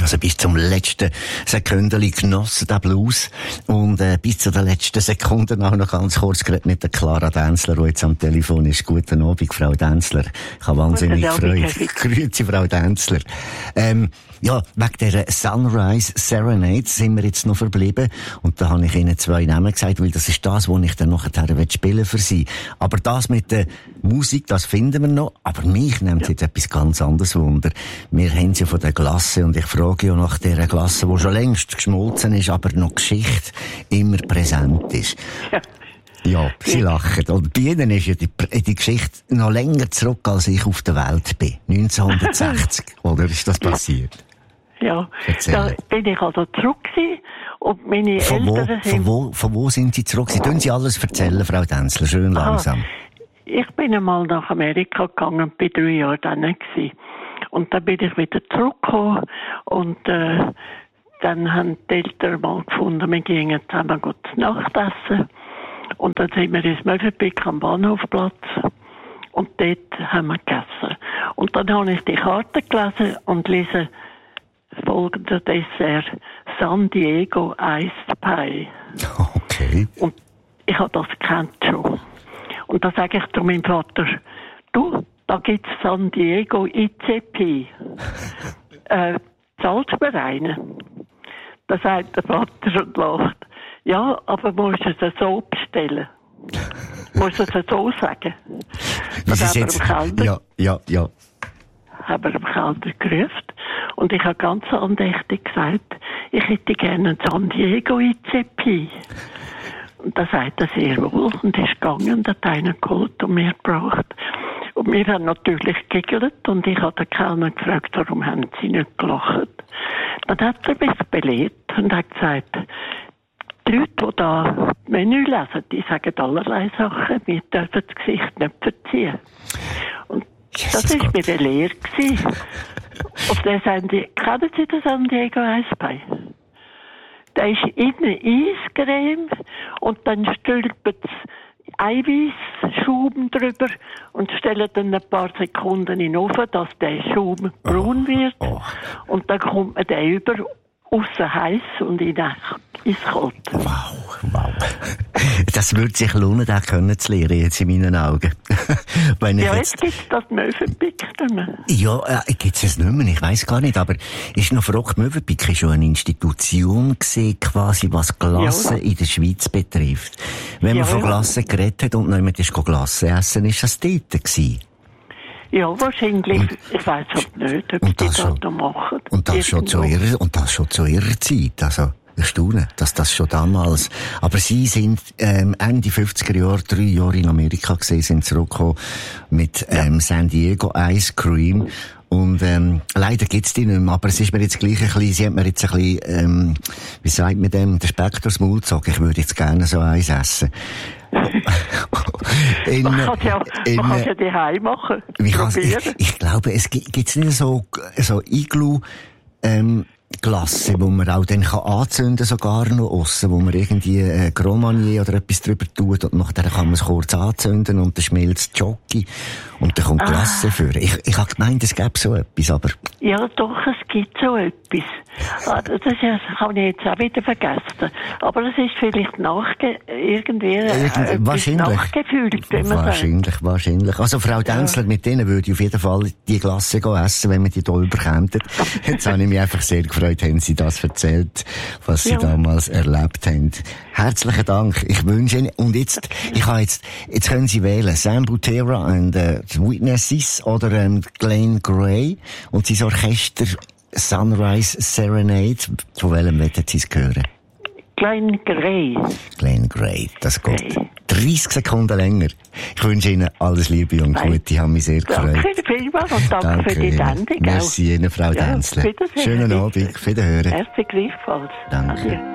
Also bis zum letzten Sekündeli genossen, der Blues. Und bis zu den letzten Sekunden auch noch ganz kurz geredet mit der Clara Dänzler, die jetzt am Telefon ist. Guten Abend, Frau Dänzler. Ich habe wahnsinnig Freude. Grüezi, Frau Dänzler. Ja, wegen dieser Sunrise Serenade sind wir jetzt noch verblieben. Und da habe ich Ihnen 2 Namen gesagt, weil das ist das, was ich dann nachher spielen für Sie. Aber das mit der Musik, das finden wir noch. Aber mich nimmt jetzt etwas ganz anderes Wunder. Wir haben sie von der Glasse und ich frage ja nach dieser Glasse, die schon längst geschmolzen ist, aber noch Geschichte immer präsent ist. Ja, Sie lachen. Und bei Ihnen ist ja die Geschichte noch länger zurück, als ich auf der Welt bin. 1960. Oder ist das passiert? Ja, da bin ich also zurück gewesen. Und meine Eltern sind... Von wo sind Sie zurück? Sie können Sie alles erzählen, Frau Dänzler, schön langsam. Ich bin einmal nach Amerika gegangen und bin 3 Jahre dann gewesen. Und dann bin ich wieder zurückgekommen und dann haben die Eltern mal gefunden, wir gingen zusammen gut Nacht essen. Und dann sind wir ins Möwenpick am Bahnhofplatz und dort haben wir gegessen. Und dann habe ich die Karte gelesen und lese folgender Dessert: San Diego Iced Pie. Okay. Und ich habe das gekannt schon. Und da sage ich zu meinem Vater: Du, da gibt's San Diego ICP. Zahlst du mir einen? Da sagt der Vater und lacht: Ja, aber musst du es so bestellen. Musst du es so sagen. Wie Sie jetzt... Ja. Haben wir im Keller gerufen und ich habe ganz andächtig gesagt, ich hätte gerne einen San Diego ICP. Und da sagt er sehr wohl und ist gegangen und hat einen geholt und mir gebracht. Und wir haben natürlich gegiggelt und ich habe den Kellner gefragt, warum haben sie nicht gelacht. Dann hat er mich belehrt und hat gesagt, die Leute, die da das Menü lesen, die sagen allerlei Sachen, wir dürfen das Gesicht nicht verziehen. Und das war bei der Lehre. Und der kennen Sie den San Diego Iced Pie? Der ist innen Eiscreme und dann stülpt Eiweißschaum drüber und stellen dann ein paar Sekunden in den Ofen, dass der Schaum braun wird. Und dann kommt man den über, aussen heiß und innen eiskalt. Wow. Das würde sich lohnen, den können zu lernen, jetzt in meinen Augen. Wenn ich jetzt gibt es das Möwenpick nicht mehr. Ja, gibt es nicht mehr, ich weiss gar nicht, aber ist noch verrückt, Möwenpick war schon eine Institution gewesen, quasi, was Glasse in der Schweiz betrifft. Wenn man von Glasse geredet hat und niemand ist Glasse essen, ist das dort gewesen. Ja, wahrscheinlich. Ich weiss auch nicht, ob die das noch machen. Und das schon zu ihrer Zeit, also. Erstaunen, dass das schon damals... Aber Sie sind Ende 50er Jahre, 3 Jahre in Amerika gewesen, sind zurückgekommen mit San Diego Ice Cream. Und leider gibt's die nicht mehr, aber es ist mir jetzt gleich ein bisschen, Sie haben mir jetzt ein bisschen, wie sagt man dem, den Speck durchs Maul gezogen. Ich würde jetzt gerne so eins essen. Man kann ja daheim machen. Ich glaube, es gibt's nicht so Iglu, Glasse, wo man auch dann anzünden kann, sogar noch aussen, wo man irgendwie Grand Marnier oder etwas drüber tut und nachher kann man es kurz anzünden und dann schmilzt Jockey und dann kommt Glasse für. Ich habe gemeint, es gäbe so etwas, aber... Ja, doch, es gibt so etwas. Das habe ich jetzt auch wieder vergessen. Aber es ist vielleicht nachgefühlt, wenn man sagt. Wahrscheinlich. Also Frau Dänzler, mit denen würde ich auf jeden Fall die Glasse essen, wenn wir die hier überkämen. Jetzt habe ich mich einfach sehr gefreut, haben Sie das erzählt, was Sie damals erlebt haben. Herzlichen Dank. Ich wünsche Ihnen, und jetzt können Sie wählen, Sam Butera und Witnesses oder Glenn Gray und sein Orchester Sunrise Serenade. Von welchem wollen Sie es hören? Glenn Gray, das geht 30 Sekunden länger. Ich wünsche Ihnen alles Liebe und Gute, ich habe mich sehr gefreut. Danke vielmals und danke für die Sendung. Merci Ihnen, Frau Dänzler. Schönen Abend, auf Wiederhören. Herzlich gleichfalls. Danke.